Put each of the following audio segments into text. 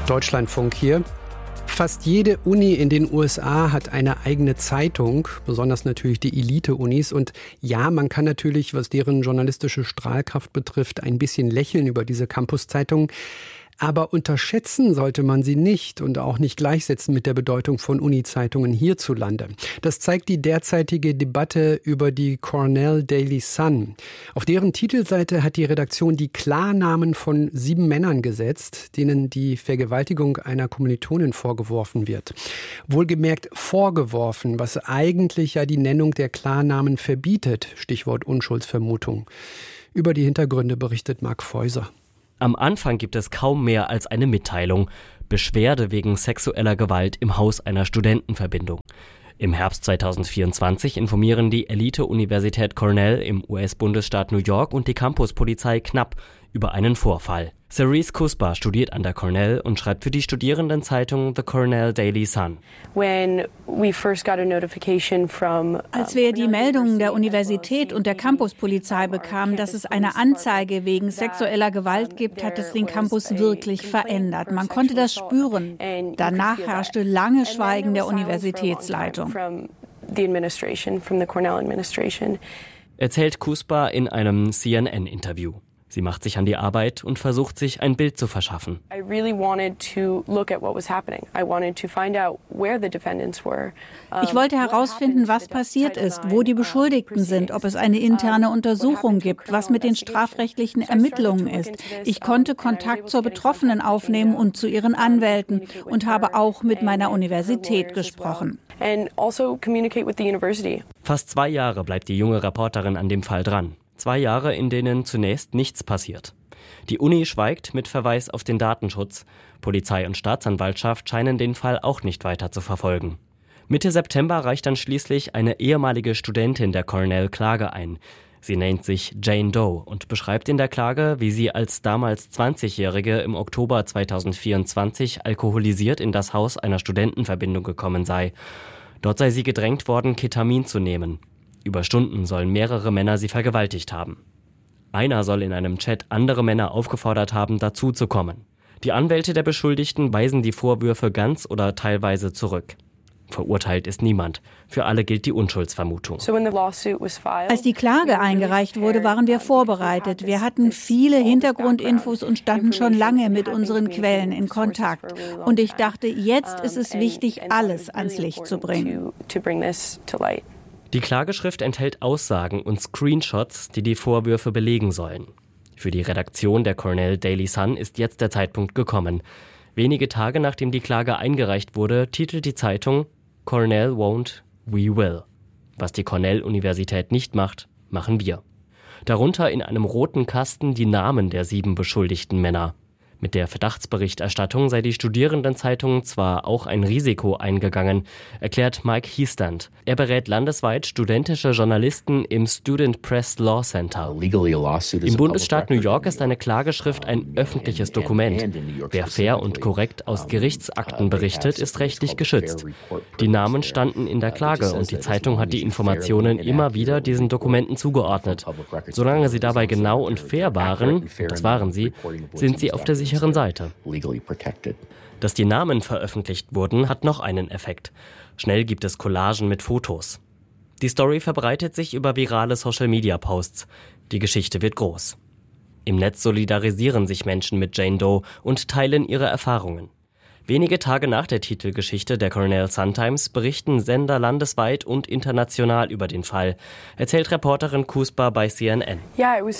Deutschlandfunk hier. Fast jede Uni in den USA hat eine eigene Zeitung, besonders natürlich die Elite-Unis. Und ja, man kann natürlich, was deren journalistische Strahlkraft betrifft, ein bisschen lächeln über diese Campus-Zeitung. Aber unterschätzen sollte man sie nicht und auch nicht gleichsetzen mit der Bedeutung von Uni-Zeitungen hierzulande. Das zeigt die derzeitige Debatte über die Cornell Daily Sun. Auf deren Titelseite hat die Redaktion die Klarnamen von 7 Männern gesetzt, denen die Vergewaltigung einer Kommilitonin vorgeworfen wird. Wohlgemerkt vorgeworfen, was eigentlich ja die Nennung der Klarnamen verbietet, Stichwort Unschuldsvermutung. Über die Hintergründe berichtet Marc Feuser. Am Anfang gibt es kaum mehr als eine Mitteilung. Beschwerde wegen sexueller Gewalt im Haus einer Studentenverbindung. Im Herbst 2024 informieren die Elite-Universität Cornell im US-Bundesstaat New York und die Campuspolizei knapp über einen Vorfall. Cerise Kuspa studiert an der Cornell und schreibt für die Studierendenzeitung The Cornell Daily Sun. Als wir die Meldungen der Universität und der Campuspolizei bekamen, dass es eine Anzeige wegen sexueller Gewalt gibt, hat es den Campus wirklich verändert. Man konnte das spüren. Danach herrschte lange Schweigen der Universitätsleitung. Erzählt Kuspa in einem CNN-Interview. Sie macht sich an die Arbeit und versucht sich ein Bild zu verschaffen. Ich wollte herausfinden, was passiert ist, wo die Beschuldigten sind, ob es eine interne Untersuchung gibt, was mit den strafrechtlichen Ermittlungen ist. Ich konnte Kontakt zur Betroffenen aufnehmen und zu ihren Anwälten und habe auch mit meiner Universität gesprochen. Fast 2 Jahre bleibt die junge Reporterin an dem Fall dran. 2 Jahre, in denen zunächst nichts passiert. Die Uni schweigt mit Verweis auf den Datenschutz. Polizei und Staatsanwaltschaft scheinen den Fall auch nicht weiter zu verfolgen. Mitte September reicht dann schließlich eine ehemalige Studentin der Cornell Klage ein. Sie nennt sich Jane Doe und beschreibt in der Klage, wie sie als damals 20-Jährige im Oktober 2024 alkoholisiert in das Haus einer Studentenverbindung gekommen sei. Dort sei sie gedrängt worden, Ketamin zu nehmen. Über Stunden sollen mehrere Männer sie vergewaltigt haben. Einer soll in einem Chat andere Männer aufgefordert haben, dazuzukommen. Die Anwälte der Beschuldigten weisen die Vorwürfe ganz oder teilweise zurück. Verurteilt ist niemand. Für alle gilt die Unschuldsvermutung. Als die Klage eingereicht wurde, waren wir vorbereitet. Wir hatten viele Hintergrundinfos und standen schon lange mit unseren Quellen in Kontakt. Und ich dachte, jetzt ist es wichtig, alles ans Licht zu bringen. Die Klageschrift enthält Aussagen und Screenshots, die die Vorwürfe belegen sollen. Für die Redaktion der Cornell Daily Sun ist jetzt der Zeitpunkt gekommen. Wenige Tage nachdem die Klage eingereicht wurde, titelt die Zeitung Cornell won't, we will. Was die Cornell-Universität nicht macht, machen wir. Darunter in einem roten Kasten die Namen der 7 beschuldigten Männer. Mit der Verdachtsberichterstattung sei die Studierendenzeitung zwar auch ein Risiko eingegangen, erklärt Mike Hiestand. Er berät landesweit studentische Journalisten im Student Press Law Center. Im Bundesstaat New York ist eine Klageschrift ein öffentliches Dokument. Wer fair und korrekt aus Gerichtsakten berichtet, ist rechtlich geschützt. Die Namen standen in der Klage und die Zeitung hat die Informationen immer wieder diesen Dokumenten zugeordnet. Solange sie dabei genau und fair waren, das waren sie, sind sie auf der sicheren Seite. Dass die Namen veröffentlicht wurden, hat noch einen Effekt. Schnell gibt es Collagen mit Fotos. Die Story verbreitet sich über virale Social-Media-Posts. Die Geschichte wird groß. Im Netz solidarisieren sich Menschen mit Jane Doe und teilen ihre Erfahrungen. Wenige Tage nach der Titelgeschichte der Cornell Sun-Times berichten Sender landesweit und international über den Fall, erzählt Reporterin Kuspa bei CNN. Das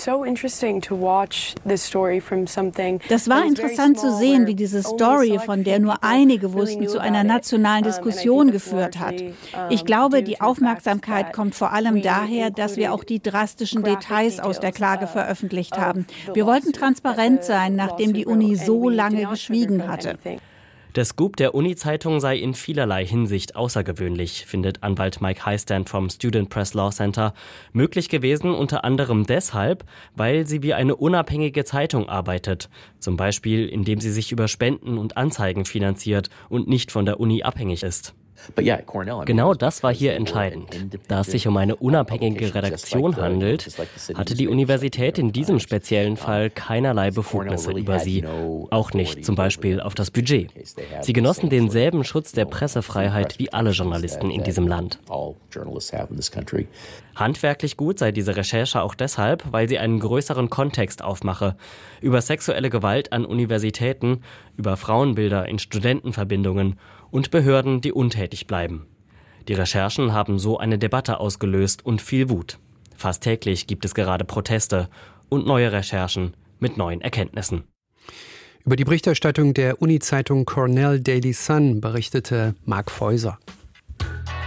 war interessant zu sehen, wie diese Story, von der nur einige wussten, zu einer nationalen Diskussion geführt hat. Ich glaube, die Aufmerksamkeit kommt vor allem daher, dass wir auch die drastischen Details aus der Klage veröffentlicht haben. Wir wollten transparent sein, nachdem die Uni so lange geschwiegen hatte. Der Scoop der Uni-Zeitung sei in vielerlei Hinsicht außergewöhnlich, findet Anwalt Mike Hiestand vom Student Press Law Center. Möglich gewesen unter anderem deshalb, weil sie wie eine unabhängige Zeitung arbeitet. Zum Beispiel, indem sie sich über Spenden und Anzeigen finanziert und nicht von der Uni abhängig ist. Genau das war hier entscheidend. Da es sich um eine unabhängige Redaktion handelt, hatte die Universität in diesem speziellen Fall keinerlei Befugnisse über sie, auch nicht zum Beispiel auf das Budget. Sie genossen denselben Schutz der Pressefreiheit wie alle Journalisten in diesem Land. Handwerklich gut sei diese Recherche auch deshalb, weil sie einen größeren Kontext aufmache. Über sexuelle Gewalt an Universitäten, über Frauenbilder in Studentenverbindungen und Behörden, die untätig bleiben. Die Recherchen haben so eine Debatte ausgelöst und viel Wut. Fast täglich gibt es gerade Proteste und neue Recherchen mit neuen Erkenntnissen. Über die Berichterstattung der Uni-Zeitung Cornell Daily Sun berichtete Mark Feuser.